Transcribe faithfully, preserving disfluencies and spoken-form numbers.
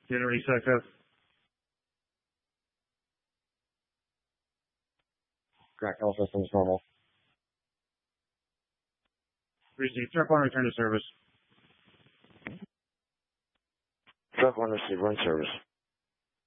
Data reset code. Correct, all systems normal. Received. Truck one, return to service. Truck one received, run service.